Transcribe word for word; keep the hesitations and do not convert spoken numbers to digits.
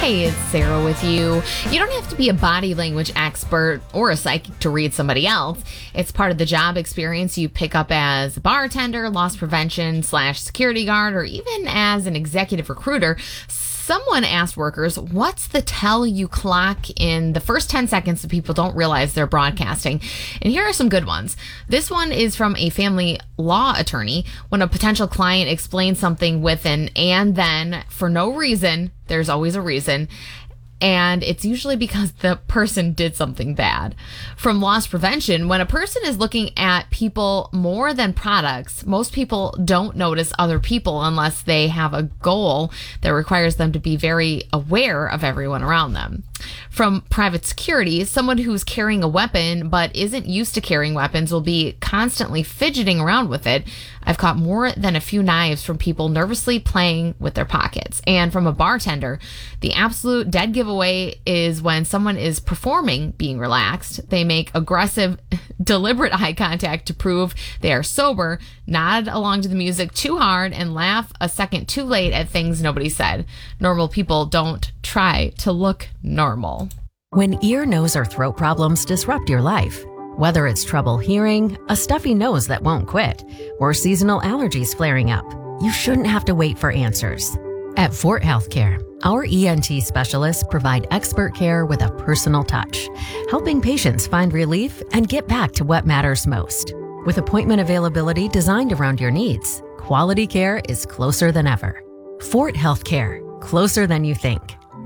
it's Sarah with you. You don't have to be a body language expert or a psychic to read somebody else. It's part of the job experience you pick up as a bartender, loss prevention slash security guard, or even as an executive recruiter. Someone asked workers, what's the tell you clock in the first ten seconds that people don't realize they're broadcasting? And here are some good ones. This one is from a family law attorney. When a potential client explains something with an and then for no reason, there's always a reason. And it's usually because the person did something bad. From loss prevention, when a person is looking at people more than products, most people don't notice other people unless they have a goal that requires them to be very aware of everyone around them. From private security, someone who's carrying a weapon but isn't used to carrying weapons will be constantly fidgeting around with it. I've caught more than a few knives from people nervously playing with their pockets. And from a bartender, the absolute dead giveaway is when someone is performing being relaxed. They make aggressive, deliberate eye contact to prove they are sober, nod along to the music too hard, and laugh a second too late at things nobody said. Normal people don't try to look normal. When ear, nose, or throat problems disrupt your life, whether it's trouble hearing, a stuffy nose that won't quit, or seasonal allergies flaring up, you shouldn't have to wait for answers. At Fort Healthcare, our E N T specialists provide expert care with a personal touch, helping patients find relief and get back to what matters most. With appointment availability designed around your needs, quality care is closer than ever. Fort Healthcare, closer than you think.